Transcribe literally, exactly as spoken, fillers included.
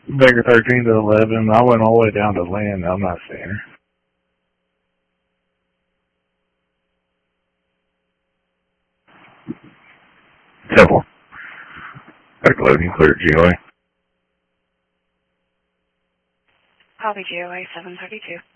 Baker thirteen to eleven. I went all the way down to Lynn. I'm not seeing her. Temple. Back loading, clear G O A. Copy G O A seven thirty-two.